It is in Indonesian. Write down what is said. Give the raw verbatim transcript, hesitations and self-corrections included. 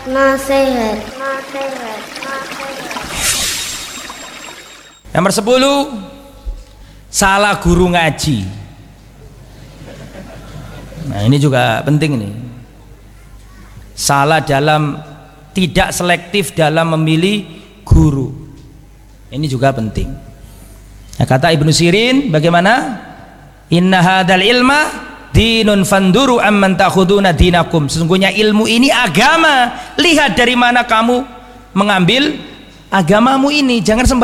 Nasihat. Nasihat. Nasihat. Nomor sepuluh, salah guru ngaji. Nah ini juga penting nih. Salah dalam tidak selektif dalam memilih guru. Ini juga penting. Nah, kata Ibnu Sirin bagaimana? Inna hadal ilma dinun fanduru amman takhuduna dinakum. Sesungguhnya ilmu ini agama. Lihat dari mana kamu mengambil agamamu ini. Jangan sembarangan